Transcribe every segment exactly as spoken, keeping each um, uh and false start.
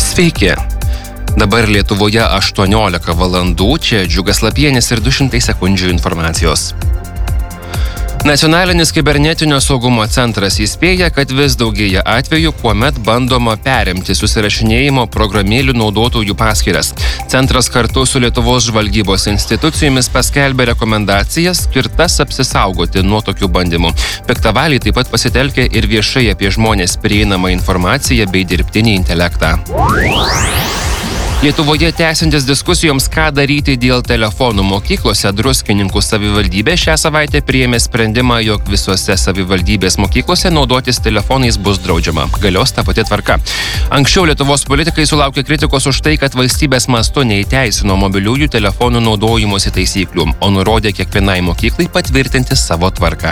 Sveiki. Dabar Lietuvoje aštuoniolika valandų, čia Džiugas Lapienis ir du šimtai sekundžių informacijos. Nacionalinis kibernetinio saugumo centras įspėja, kad vis daugėja atvejų, kuomet bandoma perimti susirašinėjimo programėlių naudotojų paskyras. Centras kartu su Lietuvos žvalgybos institucijomis paskelbė rekomendacijas skirtas apsisaugoti nuo tokių bandymų. Piktavaliai taip pat pasitelkė ir viešai apie žmonės prieinamą informaciją bei dirbtinį intelektą. Lietuvoje tęsiantis diskusijoms, ką daryti dėl telefonų mokyklose, Druskininkų savivaldybė šią savaitę priėmė sprendimą, jog visose savivaldybės mokyklose naudotis telefonais bus draudžiama. Galios ta pati tvarka. Anksčiau Lietuvos politikai sulaukė kritikos už tai, kad valstybės mastu neįteisino mobiliųjų telefonų naudojimosi taisyklių, o nurodė kiekvienai mokyklai patvirtinti savo tvarką.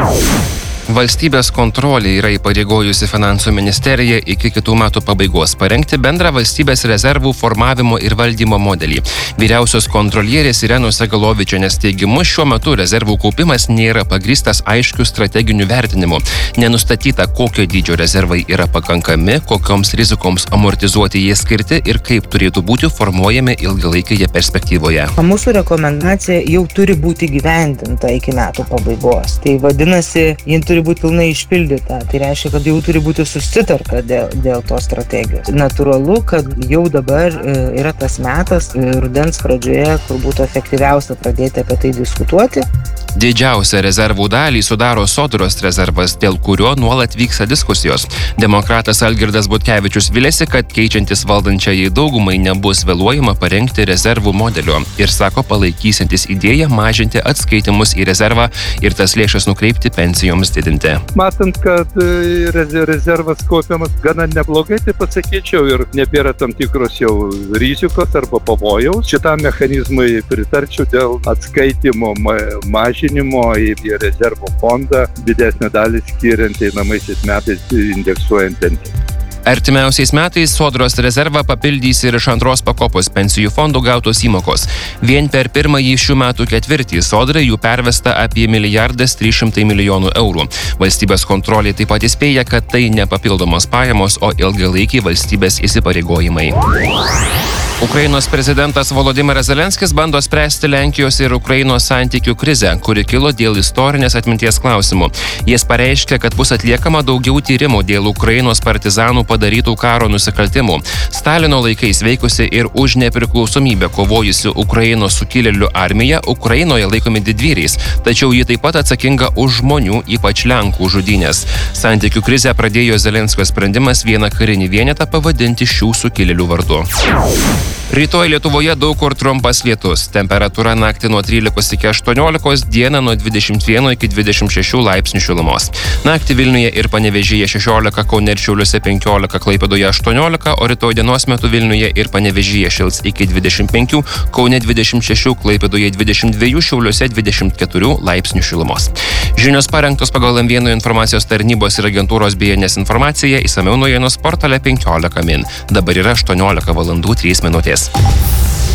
Valstybės kontrolė yra įpareigojusi Finansų ministeriją iki kitų metų pabaigos parengti bendrą valstybės rezervų formavimo ir valdymo modelį. Vyriausios kontrolierės Irenos Segalovičienės teigimu, šiuo metu rezervų kaupimas nėra pagrįstas aiškių strateginių vertinimų. Nenustatyta, kokio dydžio rezervai yra pakankami, kokioms rizikoms amortizuoti jie skirti ir kaip turėtų būti formuojami ilgalaikėje perspektyvoje. Mūsų rekomendacija jau turi būti gyvendinta iki metų pabaigos. Tai vadinasi, ji turi būti pilnai išpildyta. Tai reiškia, kad jau turi būti susitarta dėl, dėl tos strategijos. Natūralu, kad jau dabar yra tas metas, rudens pradžioje, kur būtų efektyviausia pradėti apie tai diskutuoti. Didžiausią rezervų dalį sudaro Sodros rezervas, dėl kurio nuolat vyksta diskusijos. Demokratas Algirdas Butkevičius vilėsi, kad keičiantis valdančiajai daugumai nebus vėluojama parengti rezervų modelio ir sako palaikysiantis idėją mažinti atskaitimus į rezervą ir tas lėšas nukreipti pensijoms didinti. Matant, kad rezervas kaupiamas gana neblogai, tai pasakyčiau, ir nebėra tam tikros jau rizikos arba pavojaus. Šitam mechanizmui pritarčiau dėl atskaitimo mažinimo į rezervo fondą, didesnę dalį skiriant einamaisiais metais indeksuojant pensiją. Artimiausiais metais Sodros rezervą papildys ir iš antros pakopos pensijų fondų gautos įmokos. Vien per pirmąjį šių metų ketvirtį Sodrai jų pervesta apie milijardas trys šimtai milijonų eurų. Valstybės kontrolė taip pat įspėja, kad tai ne papildomos pajamos, o ilgalaikiai valstybės įsipareigojimai. Ukrainos prezidentas Volodymyras Zelenskis bando spręsti Lenkijos ir Ukrainos santykių krizę, kuri kilo dėl istorinės atminties klausimų. Jis pareiškė, kad bus atliekama daugiau tyrimų dėl Ukrainos partizanų padarytų karo nusikaltimų. Stalino laikais veikusi ir už nepriklausomybę kovojusi Ukrainos sukilėlių armija Ukrainoje laikomi didvyriais, tačiau ji taip pat atsakinga už žmonių, ypač Lenkų žudynės. Santykių krizę pradėjo Zelenskio sprendimas vieną karinį vienetą pavadinti šių sukilėlių vardu. Rytoj Lietuvoje daug kur trumpas lietus. Temperatūra naktį nuo trylikos iki aštuoniolikos, dieną nuo dvidešimt vieno iki dvidešimt šešių laipsnių šilumos. Naktį Vilniuje ir Panevėžyje šešiolika, Kaune ir Šiauliuose penkiolika, Klaipėdoje aštuoniolika, o rytoj dienos metu Vilniuje ir Panevėžyje šils iki dvidešimt penkių, Kaune dvidešimt šešių, Klaipėdoje dvidešimt dviejų, Šiauliuose dvidešimt keturių laipsnių šilumos. Žinios parengtos pagal M vienas informacijos tarnybos ir agentūros B N S informaciją, išsamiau naujienos portale penkiolika min. Dabar yra aštuoniolika valandų trys minutės.